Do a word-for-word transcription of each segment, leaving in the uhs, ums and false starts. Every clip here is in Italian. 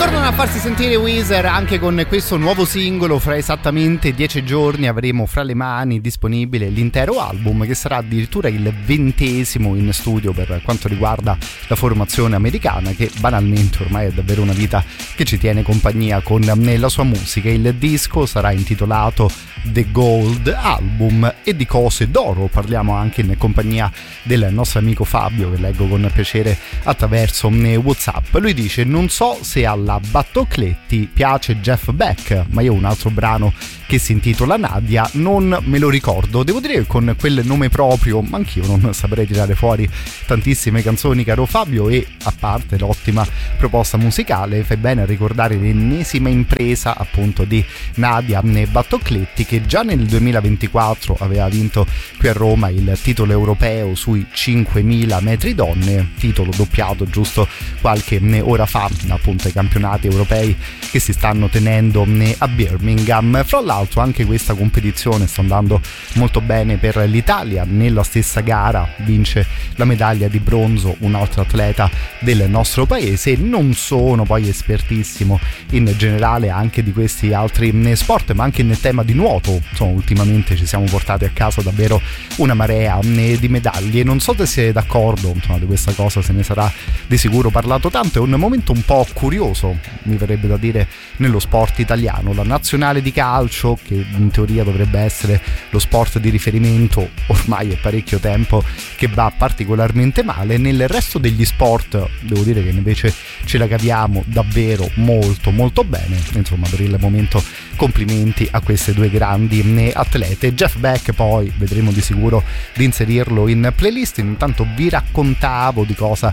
Tornano a farsi sentire Weezer anche con questo nuovo singolo. Fra esattamente dieci giorni avremo fra le mani disponibile l'intero album, che sarà addirittura il ventesimo in studio per quanto riguarda la formazione americana, che banalmente ormai è davvero una vita che ci tiene compagnia con la sua musica. Il disco sarà intitolato The Gold Album e di cose d'oro parliamo anche in compagnia del nostro amico Fabio, che leggo con piacere attraverso WhatsApp. Lui dice: non so se alla Battocletti piace Jeff Beck, ma io ho un altro brano che si intitola Nadia, non me lo ricordo. Devo dire che con quel nome proprio anch'io non saprei tirare fuori tantissime canzoni, caro Fabio, e a parte l'ottima proposta musicale fai bene a ricordare l'ennesima impresa appunto di Nadia Battocletti, che già nel duemilaventiquattro aveva vinto qui a Roma il titolo europeo sui cinquemila metri donne, titolo doppiato giusto qualche ora fa appunto ai campionati europei che si stanno tenendo a Birmingham. Fra l'altro anche questa competizione sta andando molto bene per l'Italia. Nella stessa gara vince la medaglia di bronzo un altro atleta del nostro paese. Non sono poi espertissimo in generale anche di questi altri sport, ma anche nel tema di nuoto insomma ultimamente ci siamo portati a casa davvero una marea di medaglie. Non so se siete d'accordo, insomma di questa cosa se ne sarà di sicuro parlato tanto. È un momento un po' curioso, mi verrebbe da dire, nello sport italiano. La nazionale di calcio, che in teoria dovrebbe essere lo sport di riferimento, ormai è parecchio tempo che va particolarmente male. Nel resto degli sport devo dire che invece ce la caviamo davvero molto molto bene. Insomma, per il momento complimenti a queste due grandi atlete. Jeff Beck poi vedremo di sicuro di inserirlo in playlist. Intanto vi raccontavo di cosa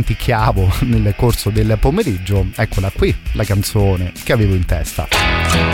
canticchiavo nel corso del pomeriggio. Eccola qui la canzone che avevo in testa.